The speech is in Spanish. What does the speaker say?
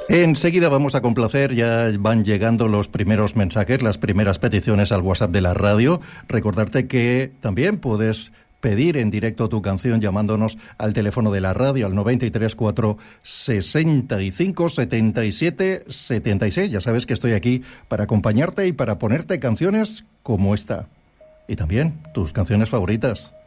Enseguida vamos a complacer, ya van llegando los primeros mensajes, las primeras peticiones al WhatsApp de la radio. Recordarte que también puedes pedir en directo tu canción llamándonos al teléfono de la radio al 93 4 65 77 76. Ya sabes que estoy aquí para acompañarte y para ponerte canciones como esta. Y también tus canciones favoritas.